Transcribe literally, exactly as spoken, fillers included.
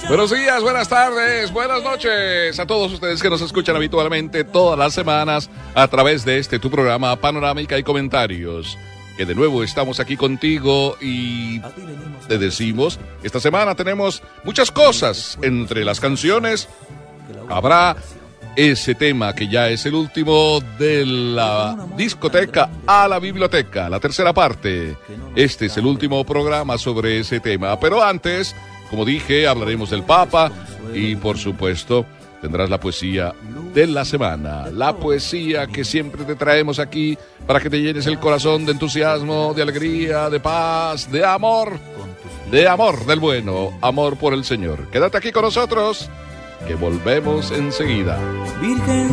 Buenos días, buenas tardes, buenas noches a todos ustedes que nos escuchan habitualmente todas las semanas a través de este tu programa Panorámica y Comentarios. Que de nuevo estamos aquí contigo y te decimos, esta semana tenemos muchas cosas. Entre las canciones habrá ese tema que ya es el último de la discoteca a la biblioteca, la tercera parte. Este es el último programa sobre ese tema, pero antes, como dije, hablaremos del Papa y por supuesto tendrás la poesía de la semana, la poesía que siempre te traemos aquí para que te llenes el corazón de entusiasmo, de alegría, de paz, de amor, de amor del bueno, amor por el Señor. Quédate aquí con nosotros, que volvemos enseguida. Virgen.